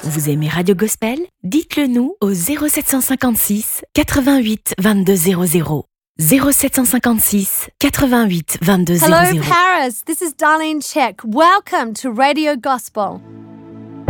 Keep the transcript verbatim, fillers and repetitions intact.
Vous aimez Radio Gospel? Dites-le nous au zéro sept cent cinquante-six quatre-vingt-huit vingt-deux zéro zéro. zéro sept cent cinquante-six quatre-vingt-huit vingt-deux zéro zéro. Hello Paris, this is Darlene Check. Welcome to Radio Gospel.